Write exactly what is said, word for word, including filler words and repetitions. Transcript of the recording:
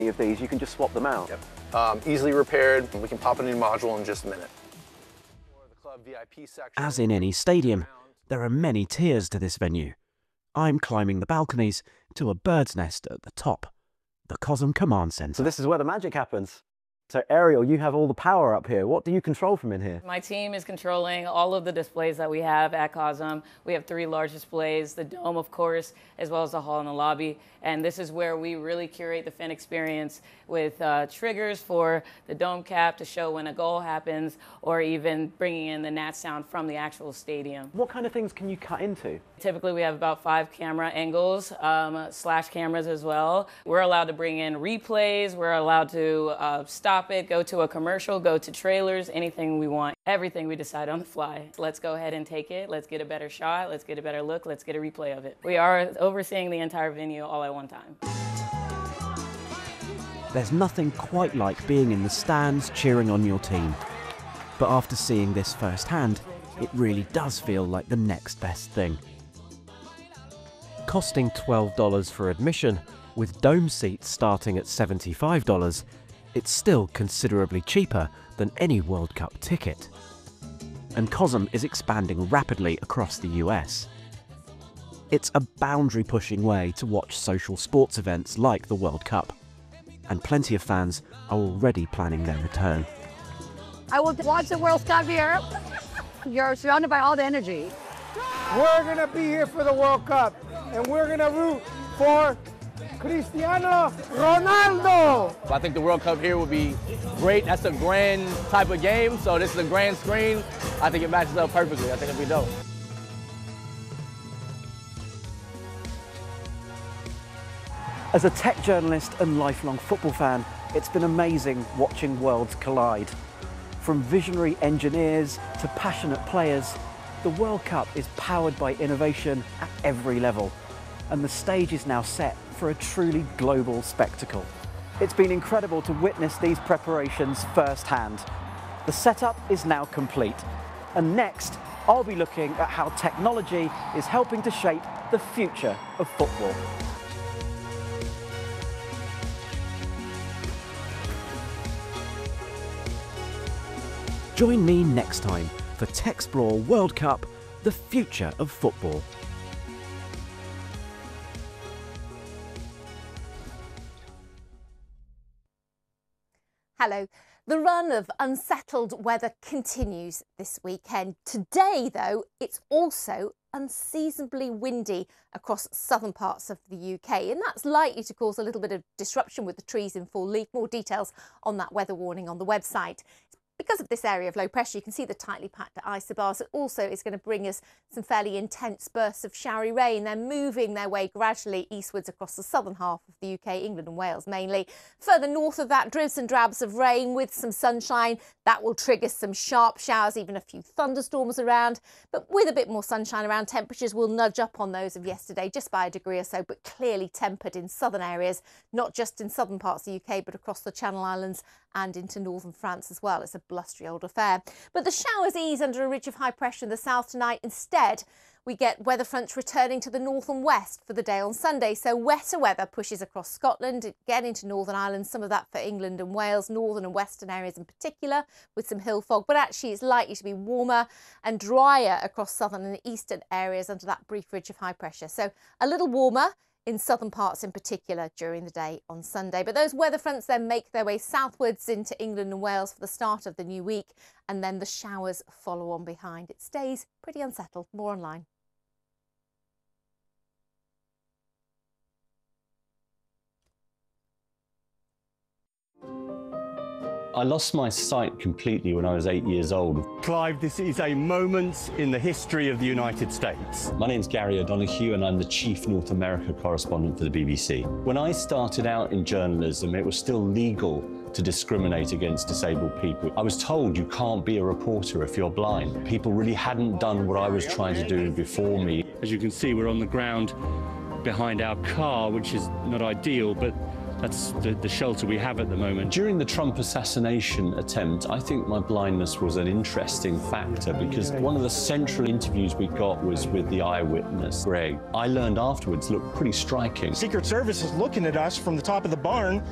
of these, you can just swap them out. Yep. Um, easily repaired. We can pop a new module in just a minute. The club V I P section. As in any stadium, there are many tiers to this venue. I'm climbing the balconies to a bird's nest at the top, the COSM Command Centre. So this is where the magic happens. So Ariel, you have all the power up here. What do you control from in here? My team is controlling all of the displays that we have at COSM. We have three large displays, the dome, of course, as well as the hall and the lobby. And this is where we really curate the fan experience with uh, triggers for the dome cap to show when a goal happens, or even bringing in the N A T sound from the actual stadium. What kind of things can you cut into? Typically, we have about five camera angles, um, slash cameras as well. We're allowed to bring in replays. We're allowed to uh, stop it, go to a commercial, go to trailers, anything we want. Everything we decide on the fly. Let's go ahead and take it. Let's get a better shot. Let's get a better look. Let's get a replay of it. We are overseeing the entire venue all at one time. There's nothing quite like being in the stands cheering on your team. But after seeing this firsthand, it really does feel like the next best thing. Costing twelve dollars for admission, with dome seats starting at seventy-five dollars, it's still considerably cheaper than any World Cup ticket. And COSM is expanding rapidly across the U S. It's a boundary-pushing way to watch social sports events like the World Cup, and plenty of fans are already planning their return. I will watch the World Cup here. You're surrounded by all the energy. We're going to be here for the World Cup, and we're going to root for Cristiano Ronaldo. I think the World Cup here will be great. That's a grand type of game, so this is a grand screen. I think it matches up perfectly. I think it'll be dope. As a tech journalist and lifelong football fan, it's been amazing watching worlds collide. From visionary engineers to passionate players, the World Cup is powered by innovation at every level, and the stage is now set for a truly global spectacle. It's been incredible to witness these preparations firsthand. The setup is now complete, and next I'll be looking at how technology is helping to shape the future of football. Join me next time for Techsplore World Cup, the future of football. Hello. The run of unsettled weather continues this weekend. Today, though, it's also unseasonably windy across southern parts of the U K, and that's likely to cause a little bit of disruption with the trees in full leaf. More details on that weather warning on the website. Because of this area of low pressure, you can see the tightly packed isobars. It also is going to bring us some fairly intense bursts of showery rain. They're moving their way gradually eastwards across the southern half of the U K, England and Wales mainly. Further north of that, dribs and drabs of rain with some sunshine. That will trigger some sharp showers, even a few thunderstorms around. But with a bit more sunshine around, temperatures will nudge up on those of yesterday just by a degree or so, but clearly tempered in southern areas, not just in southern parts of the U K, but across the Channel Islands and into northern France as well. It's a blustery old affair. But the showers ease under a ridge of high pressure in the south tonight. Instead, we get weather fronts returning to the north and west for the day on Sunday. So wetter weather pushes across Scotland, again into Northern Ireland, some of that for England and Wales, northern and western areas in particular, with some hill fog. But actually it's likely to be warmer and drier across southern and eastern areas under that brief ridge of high pressure. So a little warmer in southern parts in particular during the day on Sunday. But those weather fronts then make their way southwards into England and Wales for the start of the new week, and then the showers follow on behind. It stays pretty unsettled. More online. I lost my sight completely when I was eight years old. Clive, this is a moment in the history of the United States. My name's Gary O'Donoghue and I'm the Chief North America correspondent for the B B C. When I started out in journalism, it was still legal to discriminate against disabled people. I was told you can't be a reporter if you're blind. People really hadn't done what I was trying to do before me. As you can see, we're on the ground behind our car, which is not ideal, but that's the, the shelter we have at the moment. During the Trump assassination attempt, I think my blindness was an interesting factor because one of the central interviews we got was with the eyewitness, Greg. I learned afterwards looked pretty striking. Secret Service is looking at us from the top of the barn.